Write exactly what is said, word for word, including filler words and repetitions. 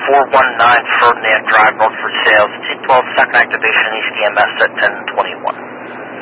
four one nine Ferdinand Drive, Northford Sales, T twelve second activation, East E M S at ten twenty-one.